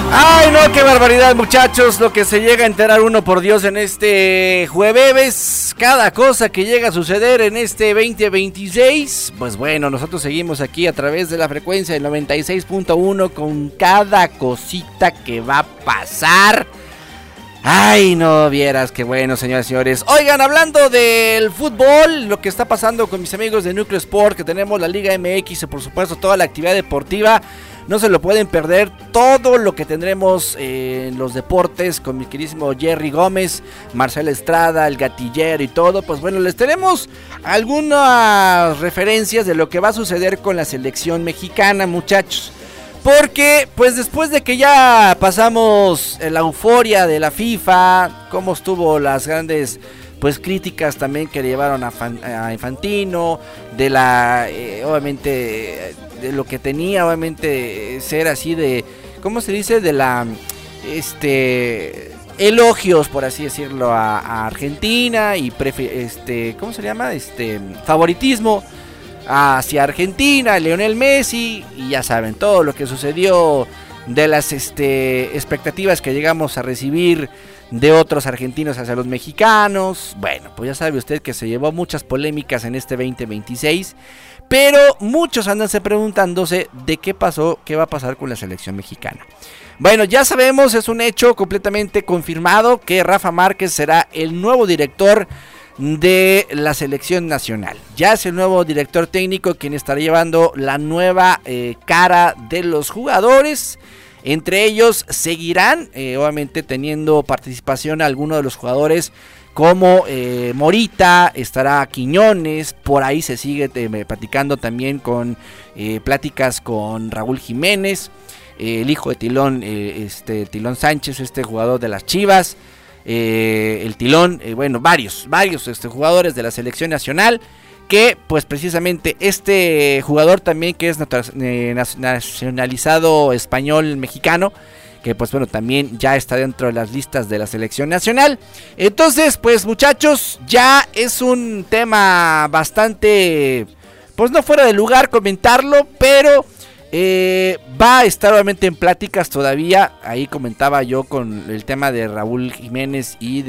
Ay, no, qué barbaridad, muchachos, lo que se llega a enterar uno, por Dios, en este jueves, cada cosa que llega a suceder en este 2026, pues bueno, nosotros seguimos aquí a través de la frecuencia del 96.1 con cada cosita que va a pasar. Ay, no vieras qué bueno, señoras y señores. Oigan, hablando del fútbol, lo que está pasando con mis amigos de Núcleo Sport, que tenemos la Liga MX y por supuesto toda la actividad deportiva, no se lo pueden perder. Todo lo que tendremos en los deportes con mi queridísimo Jerry Gómez, Marcelo Estrada, el Gatillero y todo. Pues bueno, les tenemos algunas referencias de lo que va a suceder con la selección mexicana, muchachos. Porque, pues después de que ya pasamos la euforia de la FIFA, cómo estuvo las grandes, pues críticas también que le llevaron a Infantino, de la, obviamente, de lo que tenía, obviamente, ser así de, ¿cómo se dice? De la, elogios, por así decirlo, a Argentina y, ¿cómo se llama? Favoritismo hacia Argentina, Lionel Messi, y ya saben, todo lo que sucedió de las expectativas que llegamos a recibir de otros argentinos hacia los mexicanos. Bueno, pues ya sabe usted que se llevó muchas polémicas en este 2026, pero muchos andan preguntándose de qué pasó, qué va a pasar con la selección mexicana. Bueno, ya sabemos, es un hecho completamente confirmado que Rafa Márquez será el nuevo director de la selección nacional. Ya es el nuevo director técnico quien estará llevando la nueva cara de los jugadores. Entre ellos seguirán obviamente teniendo participación algunos de los jugadores como Morita, estará Quiñones, por ahí se sigue platicando también con pláticas con Raúl Jiménez, el hijo de Tilón, Tilón Sánchez, jugador de las Chivas. El Tilón, bueno, varios jugadores de la selección nacional, que pues precisamente este jugador también que es nacionalizado español mexicano, que pues bueno, también ya está dentro de las listas de la selección nacional. Entonces, pues muchachos, ya es un tema bastante, pues no fuera de lugar comentarlo, pero va a estar obviamente en pláticas todavía. Ahí comentaba yo con el tema de Raúl Jiménez y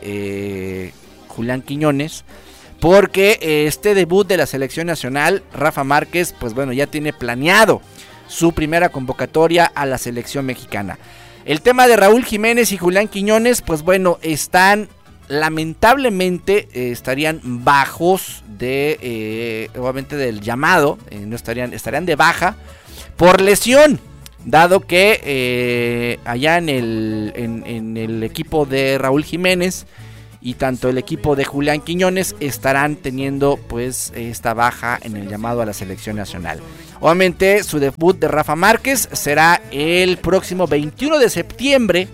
de Julián Quiñones, porque este debut de la selección nacional, Rafa Márquez, pues bueno, ya tiene planeado su primera convocatoria a la selección mexicana. El tema de Raúl Jiménez y Julián Quiñones, pues bueno, están lamentablemente estarían bajos de obviamente del llamado, no estarían de baja por lesión, dado que allá en el equipo de Raúl Jiménez y tanto el equipo de Julián Quiñones estarán teniendo pues esta baja en el llamado a la selección nacional. Obviamente su debut de Rafa Márquez será el próximo 21 de septiembre,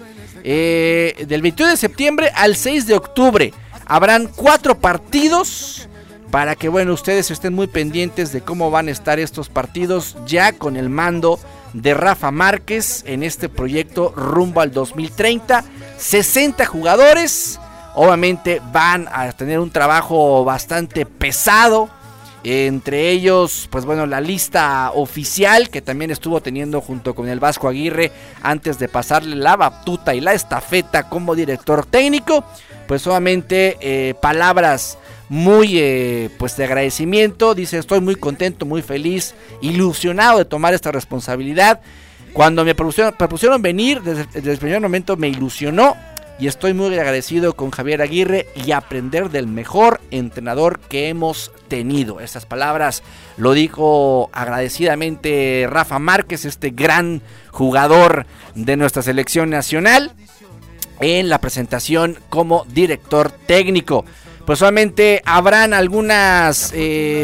del 21 de septiembre al 6 de octubre. Habrán 4 partidos para que, bueno, ustedes estén muy pendientes de cómo van a estar estos partidos ya con el mando de Rafa Márquez en este proyecto rumbo al 2030. 60 jugadores, obviamente van a tener un trabajo bastante pesado. Entre ellos, pues bueno, la lista oficial que también estuvo teniendo junto con el Vasco Aguirre antes de pasarle la batuta y la estafeta como director técnico. Pues obviamente palabras muy pues de agradecimiento. Dice: estoy muy contento, muy feliz, ilusionado de tomar esta responsabilidad. Cuando me propusieron venir, desde el primer momento me ilusionó. Y estoy muy agradecido con Javier Aguirre y aprender del mejor entrenador que hemos tenido. Estas palabras lo dijo agradecidamente Rafa Márquez, este gran jugador de nuestra selección nacional, en la presentación como director técnico. Pues solamente habrán algunas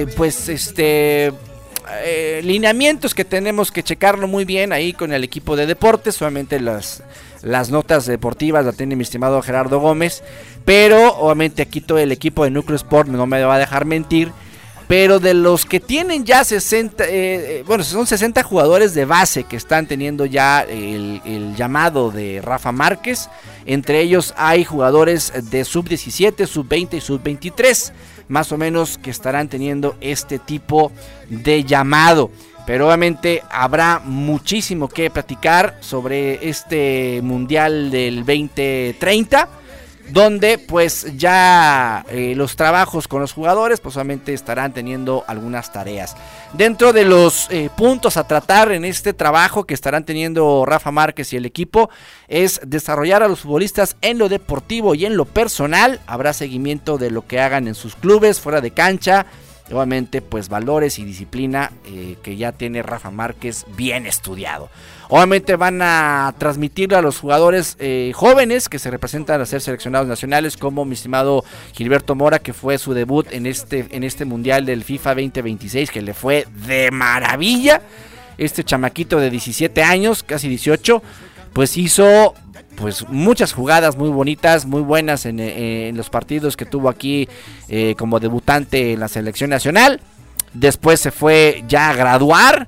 lineamientos que tenemos que checarlo muy bien ahí con el equipo de deportes. Solamente las notas deportivas la tiene mi estimado Gerardo Gómez, pero obviamente aquí todo el equipo de Núcleo Sport no me va a dejar mentir. Pero de los que tienen ya 60, son 60 jugadores de base que están teniendo ya el llamado de Rafa Márquez. Entre ellos hay jugadores de sub-17, sub-20 y sub-23, más o menos, que estarán teniendo este tipo de llamado. pero obviamente habrá muchísimo que platicar sobre este Mundial del 2030, donde pues ya los trabajos con los jugadores pues obviamente estarán teniendo algunas tareas. Dentro de los puntos a tratar en este trabajo que estarán teniendo Rafa Márquez y el equipo es desarrollar a los futbolistas en lo deportivo y en lo personal. Habrá seguimiento de lo que hagan en sus clubes, fuera de cancha. Obviamente pues valores y disciplina que ya tiene Rafa Márquez bien estudiado. Obviamente van a transmitirle a los jugadores jóvenes que se representan a ser seleccionados nacionales, como mi estimado Gilberto Mora, que fue su debut en este Mundial del FIFA 2026, que le fue de maravilla. Este chamaquito de 17 años, casi 18, pues hizo pues muchas jugadas muy bonitas, muy buenas en los partidos que tuvo aquí como debutante en la selección nacional. Después se fue ya a graduar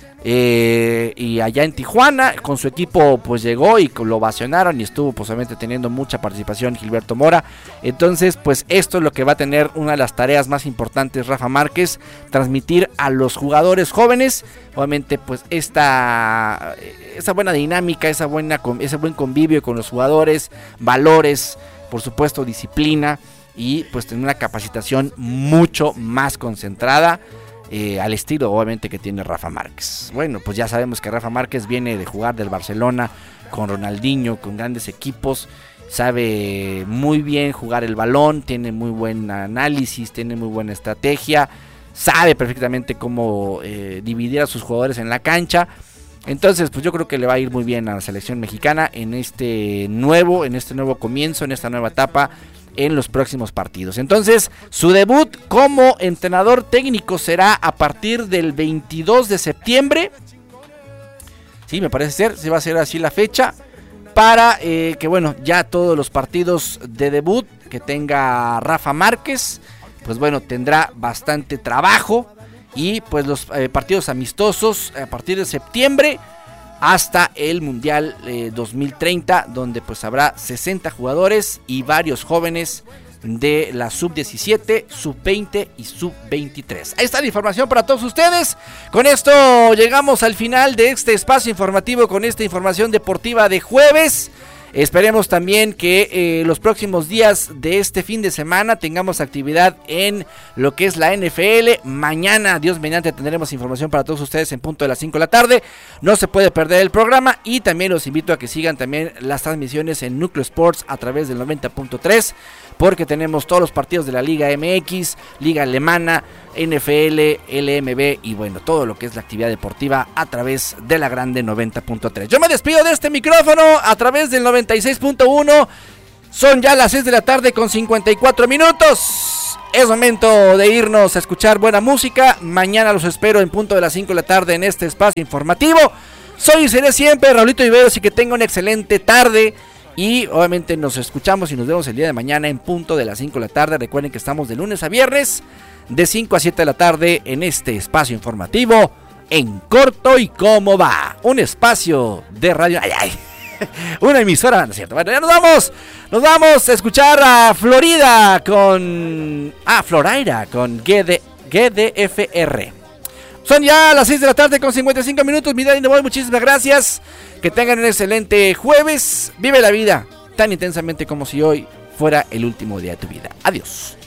y allá en Tijuana con su equipo pues llegó y lo ovacionaron y estuvo pues obviamente teniendo mucha participación Gilberto Mora. Entonces pues esto es lo que va a tener una de las tareas más importantes Rafa Márquez, transmitir a los jugadores jóvenes obviamente pues esa buena dinámica, ese buen convivio con los jugadores, valores, por supuesto disciplina y pues tener una capacitación mucho más concentrada al estilo obviamente que tiene Rafa Márquez. Bueno, pues ya sabemos que Rafa Márquez viene de jugar del Barcelona con Ronaldinho, con grandes equipos, sabe muy bien jugar el balón, tiene muy buen análisis, tiene muy buena estrategia, sabe perfectamente cómo dividir a sus jugadores en la cancha. Entonces pues yo creo que le va a ir muy bien a la selección mexicana en este nuevo comienzo, en esta nueva etapa en los próximos partidos. Entonces su debut como entrenador técnico será a partir del 22 de septiembre. Sí, me parece ser, se va a hacer así la fecha para que bueno, ya todos los partidos de debut que tenga Rafa Márquez, pues bueno, tendrá bastante trabajo y pues los partidos amistosos a partir de septiembre hasta el Mundial 2030, donde pues habrá 60 jugadores y varios jóvenes de la sub-17, sub-20 y sub-23. Ahí está la información para todos ustedes. Con esto llegamos al final de este espacio informativo con esta información deportiva de jueves. Esperemos también que los próximos días de este fin de semana tengamos actividad en lo que es la NFL. Mañana, Dios mediante, tendremos información para todos ustedes en punto de las 5 de la tarde. No se puede perder el programa y también los invito a que sigan también las transmisiones en Núcleo Sports a través del 90.3, porque tenemos todos los partidos de la Liga MX, Liga Alemana, NFL, LMB y bueno, todo lo que es la actividad deportiva a través de la grande 90.3. Yo me despido de este micrófono a través del 96.1. Son ya las 6 de la tarde con 54 minutos. Es momento de irnos a escuchar buena música. Mañana los espero en punto de las 5 de la tarde en este espacio informativo. Soy y seré siempre Raulito Viveros y que tenga una excelente tarde. Y obviamente nos escuchamos y nos vemos el día de mañana en punto de las 5 de la tarde. Recuerden que estamos de lunes a viernes de 5 a 7 de la tarde en este espacio informativo en corto y cómo va. Un espacio de radio. Una emisora, ¿no es cierto? Bueno, ya nos vamos a escuchar a Florida con Florida con GDFR. Son ya las 6 de la tarde con 55 minutos. Mi Dani Boy, muchísimas gracias. Que tengan un excelente jueves. Vive la vida tan intensamente como si hoy fuera el último día de tu vida. Adiós.